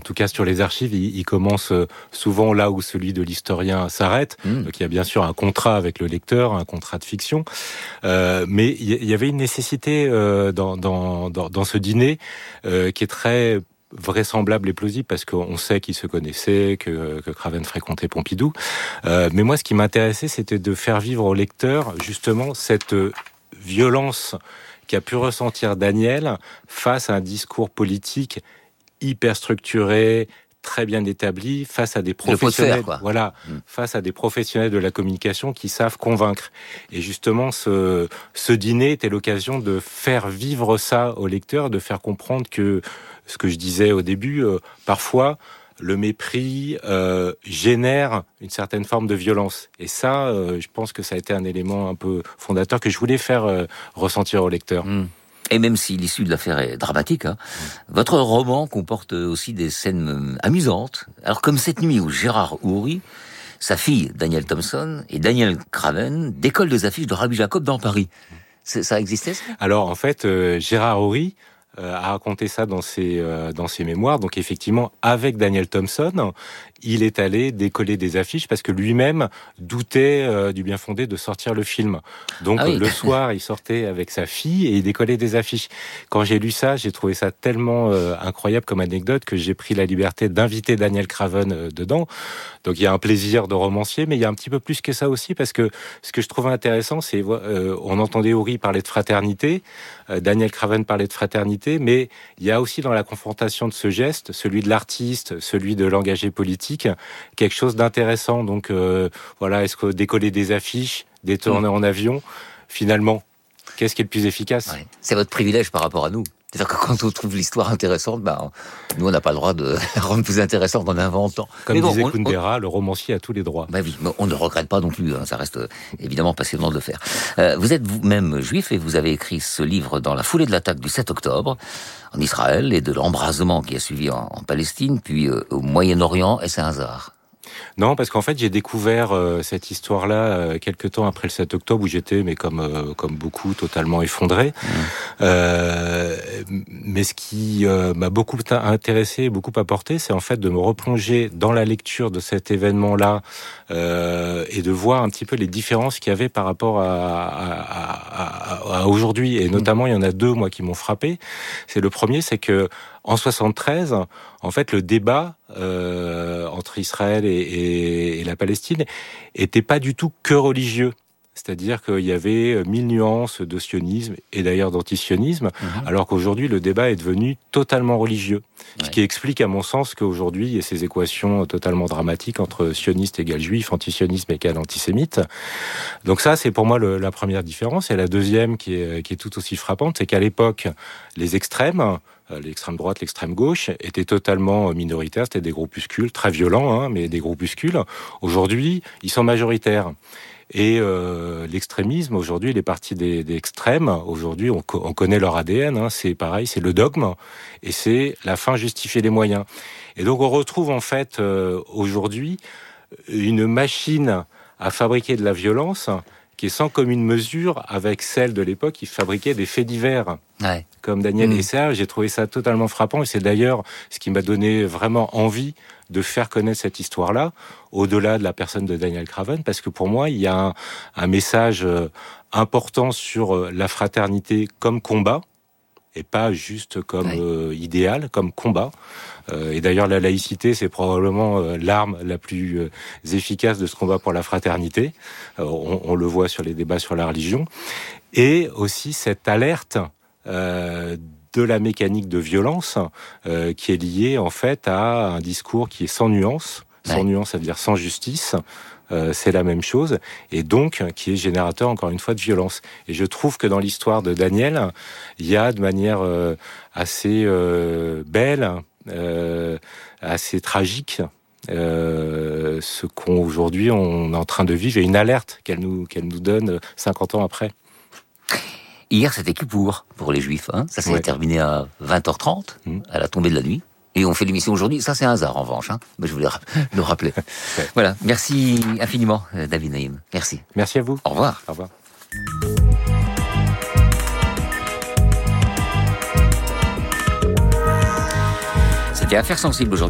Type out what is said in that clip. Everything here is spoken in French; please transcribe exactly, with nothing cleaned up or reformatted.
tout cas sur les archives, il, il commence souvent là où celui de l'historien s'arrête. Mmh. Donc il y a bien sûr un contrat avec le lecteur, un contrat de fiction. Euh, mais il y avait une nécessité euh, dans, dans, dans, dans ce dîner euh, qui est très vraisemblable et plausible parce qu'on sait qu'ils se connaissaient, que, que Craven fréquentait Pompidou. Euh, mais moi, ce qui m'intéressait, c'était de faire vivre au lecteur justement cette violence qu'a pu ressentir Daniel face à un discours politique hyper structuré, très bien établi, face à des professionnels, faire, quoi. voilà, mmh. face à des professionnels de la communication qui savent convaincre. Et justement, ce, ce dîner était l'occasion de faire vivre ça au lecteur, de faire comprendre que ce que je disais au début, euh, parfois, le mépris euh, génère une certaine forme de violence. Et ça, euh, je pense que ça a été un élément un peu fondateur que je voulais faire euh, ressentir au lecteur. Mmh. Et même si l'issue de l'affaire est dramatique, hein, mmh. votre roman comporte aussi des scènes amusantes. Alors comme cette nuit où Gérard Houry, sa fille Danielle Thompson et Daniel Craven décollent des affiches de Rabbi Jacob dans Paris. C'est, ça existait ça ? Alors en fait, euh, Gérard Houry Euh, a raconté ça dans ses euh, dans ses mémoires. Donc effectivement, avec Daniel Thompson, il est allé décoller des affiches parce que lui-même doutait euh, du bien fondé de sortir le film. Donc ah oui. le soir, il sortait avec sa fille et il décollait des affiches. Quand j'ai lu ça, j'ai trouvé ça tellement euh, incroyable comme anecdote que j'ai pris la liberté d'inviter Daniel Craven euh, dedans. Donc il y a un plaisir de romancier, mais il y a un petit peu plus que ça aussi parce que ce que je trouvais intéressant, c'est euh, on entendait Houry parler de fraternité, euh, Daniel Craven parlait de fraternité, mais il y a aussi dans la confrontation de ce geste, celui de l'artiste, celui de l'engagé politique, quelque chose d'intéressant. Donc euh, voilà, est-ce que décoller des affiches, détourner mmh. en avion, finalement, qu'est-ce qui est le plus efficace ? Ouais. C'est votre privilège par rapport à nous. C'est-à-dire que quand on trouve l'histoire intéressante, ben, nous, on n'a pas le droit de la rendre plus intéressante en inventant. Comme bon, disait on, Kundera, on... le romancier a tous les droits. Ben oui, mais on ne regrette pas non plus, hein, ça reste évidemment passionnant de le faire. Euh, vous êtes vous-même juif et vous avez écrit ce livre dans la foulée de l'attaque du sept octobre en Israël et de l'embrasement qui a suivi en, en Palestine, puis euh, au Moyen-Orient. Est-ce un hasard ? Non, parce qu'en fait, j'ai découvert euh, cette histoire-là euh, quelques temps après le sept octobre, où j'étais, mais comme euh, comme beaucoup, totalement effondré. Mmh. Euh, mais ce qui euh, m'a beaucoup intéressé, beaucoup apporté, c'est en fait de me replonger dans la lecture de cet événement-là euh, et de voir un petit peu les différences qu'il y avait par rapport à, à, à, à aujourd'hui. Et notamment, mmh. il y en a deux, moi, qui m'ont frappé. C'est le premier, c'est que en soixante-treize, en fait, le débat euh, entre Israël et, et, et la Palestine était pas du tout que religieux. C'est-à-dire qu'il y avait mille nuances de sionisme et d'ailleurs d'antisionisme, mmh. alors qu'aujourd'hui, le débat est devenu totalement religieux. Ouais. Ce qui explique, à mon sens, qu'aujourd'hui, il y a ces équations totalement dramatiques entre sioniste égale juif, antisionisme égale antisémite. Donc ça, c'est pour moi le, la première différence. Et la deuxième, qui est, qui est tout aussi frappante, c'est qu'à l'époque, les extrêmes, l'extrême droite, l'extrême gauche, étaient totalement minoritaires. C'était des groupuscules très violents, hein, mais des groupuscules. Aujourd'hui, ils sont majoritaires. Et euh, l'extrémisme, aujourd'hui, les partis des, des extrêmes, aujourd'hui, on, on connaît leur A D N, hein, c'est pareil, c'est le dogme, et c'est la fin justifier les moyens. Et donc on retrouve en fait euh, aujourd'hui une machine à fabriquer de la violence qui est sans commune mesure avec celle de l'époque qui fabriquait des faits divers. Ouais. Comme Daniel mmh. et ça, j'ai trouvé ça totalement frappant, et c'est d'ailleurs ce qui m'a donné vraiment envie de faire connaître cette histoire-là, au-delà de la personne de Daniel Craven, parce que pour moi, il y a un, un message important sur la fraternité comme combat, et pas juste comme ouais. euh, idéal, comme combat. Euh, et d'ailleurs, la laïcité, c'est probablement euh, l'arme la plus euh, efficace de ce combat pour la fraternité. Euh, on, on le voit sur les débats sur la religion. Et aussi cette alerte euh, de la mécanique de violence euh, qui est liée en fait à un discours qui est sans nuance. Sans ouais. nuance, ça veut dire sans justice. Euh, c'est la même chose, et donc qui est générateur, encore une fois, de violence. Et je trouve que dans l'histoire de Daniel, il y a de manière euh, assez euh, belle, euh, assez tragique, euh, ce qu'aujourd'hui on est en train de vivre, et une alerte qu'elle nous, qu'elle nous donne cinquante ans après. Hier, c'était Kippour pour les Juifs. Hein. Ça s'est ouais. terminé à vingt heures trente, mmh. à la tombée de la nuit. Et on fait l'émission aujourd'hui. Ça, c'est un hasard, en revanche. Hein. Mais je voulais le rappeler. Ouais. Voilà. Merci infiniment, David Naïm. Merci. Merci à vous. Au revoir. Au revoir. C'était Affaires sensibles aujourd'hui.